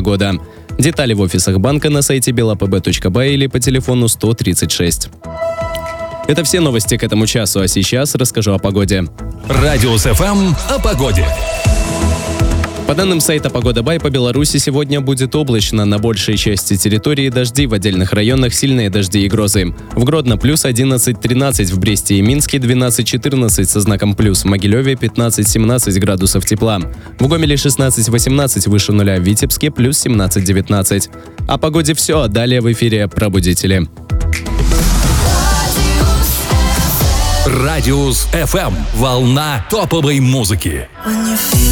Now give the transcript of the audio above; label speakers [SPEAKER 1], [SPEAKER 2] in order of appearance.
[SPEAKER 1] года. Детали в офисах банка на сайте belapb.by или по телефону 136. Это все новости к этому часу, а сейчас расскажу о погоде.
[SPEAKER 2] Радиус ФМ о погоде.
[SPEAKER 1] По данным сайта Погода.бай, по Беларуси сегодня будет облачно. На большей части территории дожди, в отдельных районах сильные дожди и грозы. В Гродно плюс 11-13, в Бресте и Минске 12-14 со знаком плюс, в Могилеве 15-17 градусов тепла. В Гомеле 16-18 выше нуля, в Витебске плюс 17-19. О погоде все, а далее в эфире «Пробудители».
[SPEAKER 2] Радиус ФМ. Волна топовой музыки.